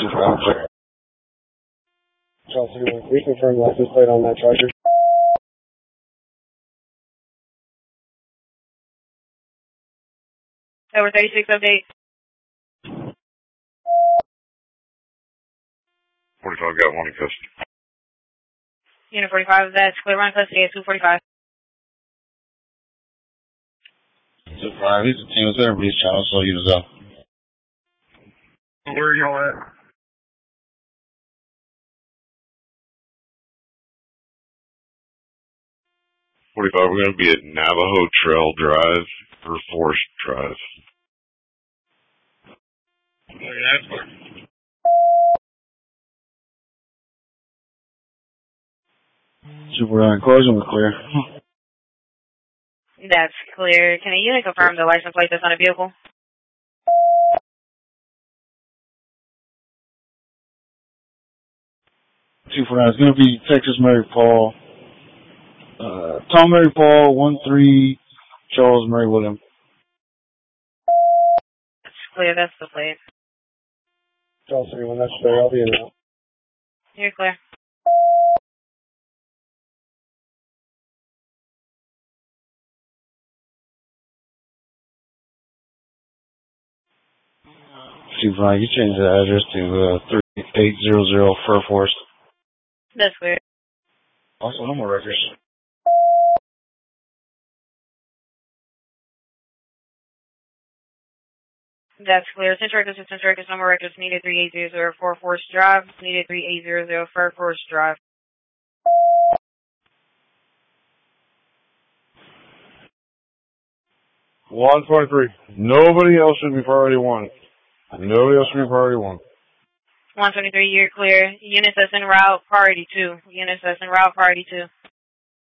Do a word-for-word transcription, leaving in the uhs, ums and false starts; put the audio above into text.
two five clear. Chelsea, reconfirm license plate on that Charger. Over thirty-six update. forty-five got one in custody. Unit forty-five, that's clear run custody at two forty-five. two five, he's a team with everybody's trying to slow you to go. Where are y'all at? forty-five, we're going to be at Navajo Trail Drive or Forest Drive. Super nine, closing was clear. That's clear. Can a unit confirm the license plate that's on the vehicle? two four nine, it's going to be Texas Mary Paul. Uh, Tom Mary Paul, one three, Charles Mary William. That's clear, that's the plate. Chelsea, when that's there, I'll be in now. You're clear. two four nine, you changed the address to uh, thirty-eight hundred Fur Forest. That's clear. Also, no more records. That's clear. Central Records, Central Records, number records needed three eight zero zero Fur Forest Drive, needed three eight zero zero Fur Forest Drive. one twenty-three. Nobody else should be priority one. Nobody else should be priority one. one twenty-three, you're clear. Units that's en route, priority two. Units that's en route, priority two.